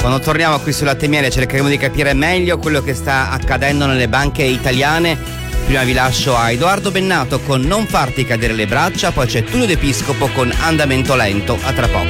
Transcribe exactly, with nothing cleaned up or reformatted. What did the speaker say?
Quando torniamo qui sulla Temiere cercheremo di capire meglio quello che sta accadendo nelle banche italiane. Prima vi lascio a Edoardo Bennato con Non farti cadere le braccia, poi c'è Tullio De Piscopo con Andamento lento. A tra poco.